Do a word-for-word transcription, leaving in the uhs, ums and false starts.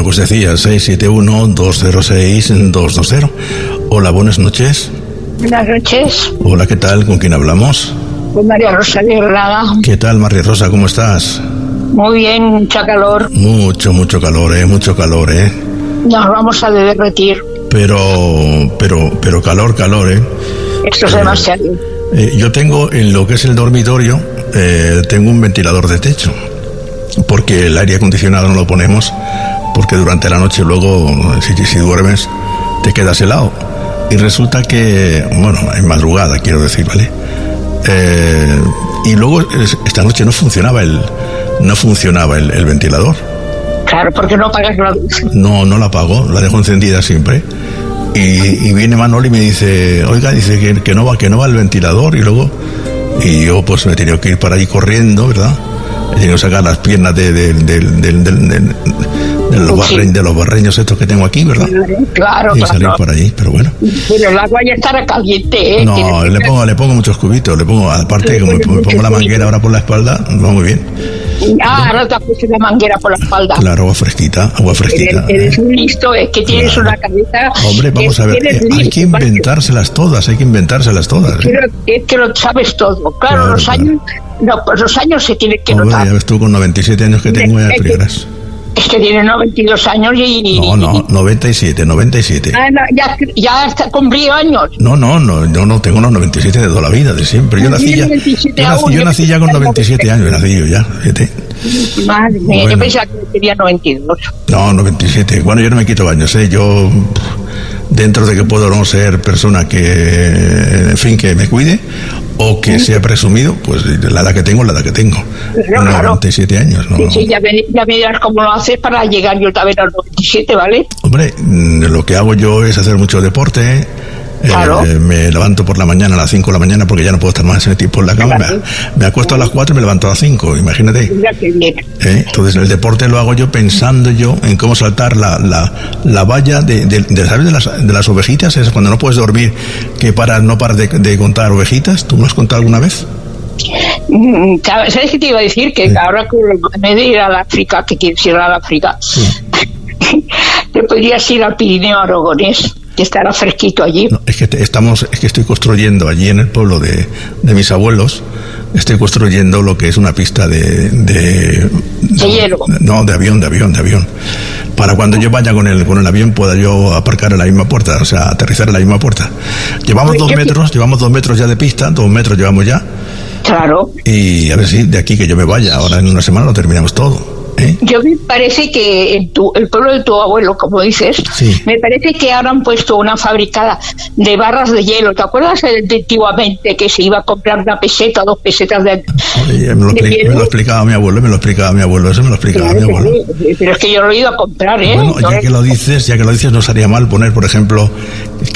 pues decía, seis siete uno, dos cero seis, dos dos cero. Hola, buenas noches. Buenas noches. Hola, ¿qué tal? ¿Con quién hablamos? Con María Rosa de Granada. ¿Qué tal, María Rosa? ¿Cómo estás? Muy bien, mucha calor. Mucho, mucho calor, ¿eh? Mucho calor, ¿eh? Nos vamos a derretir. Pero, pero, pero calor, calor, ¿eh? Esto es eh, demasiado. Eh, yo tengo, en lo que es el dormitorio, eh, tengo un ventilador de techo, porque el aire acondicionado no lo ponemos, porque durante la noche luego, si, si duermes, te quedas helado. Y resulta que, bueno, en madrugada, quiero decir, ¿vale? Eh, y luego, esta noche no funcionaba el, no funcionaba el, el ventilador. Claro, porque no apagas la luz. No, no la apago, la dejo encendida siempre. Y, y viene Manoli y me dice, oiga, dice que, que no va, que no va el ventilador, y luego, y yo pues me he tenido que ir para allí corriendo, ¿verdad? He tenido que sacar las piernas de, de, de, de, de, de, de, los, barreños, de los barreños estos que tengo aquí, ¿verdad? Claro, y claro. salir por allí, pero bueno. Pero el agua ya estará caliente, ¿eh? No, le pongo, le pongo muchos cubitos, le pongo, aparte, como me pongo la manguera ahora por la espalda, va muy bien. Ah, ahora te has puesto la manguera por la espalda. Claro, agua fresquita, agua fresquita. Eres, eres un listo, es que tienes claro. una cabeza. Hombre, vamos a ver, eh, hay que inventárselas todas, hay que inventárselas todas. ¿eh? Pero es que lo sabes todo. Claro, claro los claro. años, no, pues los años se tienen que Hombre, notar. Ya ves tú, con noventa y siete años que tengo, ya friegas. Es que tiene noventa y dos años y... No, no, noventa y siete, noventa y siete. Ah, no, ya, ya está cumplido años. No, no, no, yo no tengo los noventa y siete de toda la vida, de siempre. Yo nací ya, yo nací, yo nací ya con noventa y siete años, nací yo ya, fíjate. Madre mía, bueno. Yo pensaba que tenía noventa y dos. No, noventa y siete. Bueno, yo no me quito baños, ¿eh? Yo, dentro de que puedo no ser persona que, en fin, que me cuide, o que sea presumido, pues la edad que tengo, la edad que tengo. Claro, noventa y siete claro. años, ¿no? Sí, sí, ya, me, ya me dirás cómo lo haces para llegar yo también a los noventa y siete, ¿vale? Hombre, lo que hago yo es hacer mucho deporte. Claro. Eh, me levanto por la mañana a las cinco de la mañana porque ya no puedo estar más en el tiempo en la cama. Claro. Me, me acuesto a las cuatro y me levanto a las cinco, imagínate. ¿Eh? Entonces el deporte lo hago yo pensando yo en cómo saltar la, la, la valla de, de, de, ¿sabes? De, las, de las ovejitas, es cuando no puedes dormir, que para, no paras de, de contar ovejitas. ¿Tú me lo has contado alguna vez? ¿Sabes qué te iba a decir? Que sí. Ahora que me de ir al África, que quieres ir al África, sí. Te podrías ir al Pirineo Aragonés, que estará fresquito allí. No, es que te, estamos, es que estoy construyendo allí en el pueblo de, de mis abuelos, estoy construyendo lo que es una pista de, de, de hielo. No, de avión, de avión, de avión. Para cuando yo vaya con el, con el avión pueda yo aparcar en la misma puerta, o sea, aterrizar en la misma puerta. Llevamos dos metros, llevamos dos metros ya de pista, dos metros llevamos ya. Claro. Y a ver si de aquí que yo me vaya, ahora en una semana lo terminamos todo. ¿Eh? Yo me parece que en tu, el pueblo de tu abuelo, como dices, sí. Me parece que ahora han puesto una fábrica de barras de hielo. ¿Te acuerdas de, de antiguamente que se iba a comprar una peseta, dos pesetas de, Oye, me, lo de expli- hielo? Me lo explicaba mi abuelo, me lo explicaba mi abuelo, eso me lo explicaba claro, mi abuelo. Pero es que yo lo he ido a comprar, ¿eh? Bueno, ya que lo dices, ya que lo dices, no sería mal poner, por ejemplo,